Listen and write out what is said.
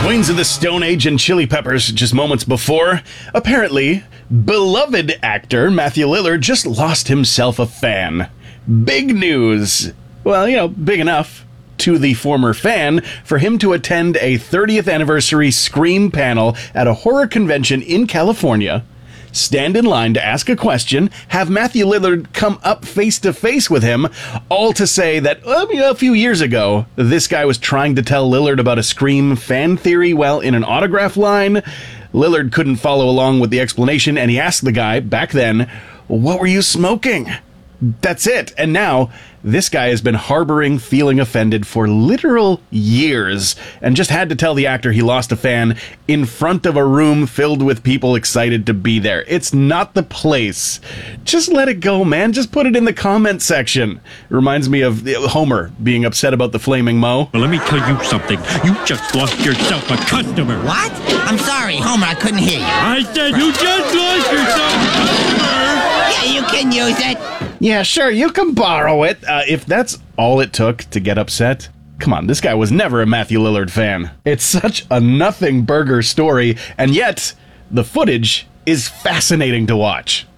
Queens of the Stone Age and Chili Peppers just moments before. Apparently, beloved actor Matthew Lillard just lost himself a fan. Big news. Well, big enough to the former fan for him to attend a 30th anniversary Scream panel at a horror convention in California, stand in line to ask a question, have Matthew Lillard come up face to face with him, all to say that a few years ago, this guy was trying to tell Lillard about a Scream fan theory while in an autograph line. Lillard couldn't follow along with the explanation, and he asked the guy, back then, "What were you smoking?" That's it. And now, this guy has been harboring feeling offended for literal years and just had to tell the actor he lost a fan in front of a room filled with people excited to be there. It's not the place. Just let it go, man. Just put it in the comment section. It reminds me of Homer being upset about the flaming Moe. Well, let me tell you something. You just lost yourself a customer. What? I'm sorry, Homer, I couldn't hear you. I said you just lost yourself a customer. Yeah, you can use it. Yeah, sure, you can borrow it. If that's all it took to get upset, come on, this guy was never a Matthew Lillard fan. It's such a nothing burger story, and yet the footage is fascinating to watch.